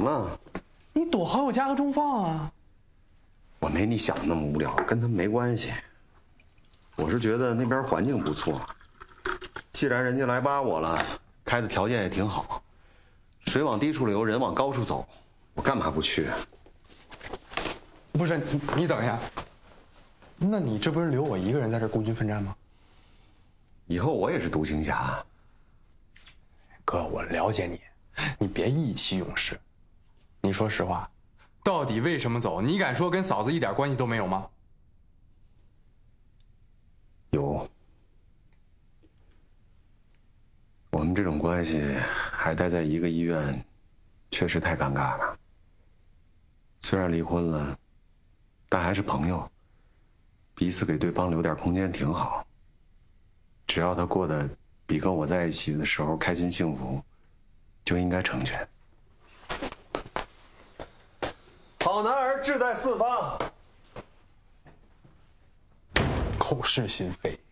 么了？ 你躲好友加个重放啊！ 我没你想的那么无聊，跟他们没关系。我是觉得那边环境不错，既然人家来挖我了，开的条件也挺好。水往低处流，人往高处走，我干嘛不去？ 不是你等一下，那你这不是留我一个人在这孤军奋战吗？ 以后我也是独行侠。 哥，我了解你，你别意气用事。你说实话，到底为什么走？你敢说跟嫂子一点关系都没有吗？ 有。我们这种关系还待在一个医院，确实太尴尬了。虽然离婚了，但还是朋友，彼此给对方留点空间挺好。只要他过得比跟我在一起的时候开心幸福，就应该成全。好男儿志在四方， 口是心非。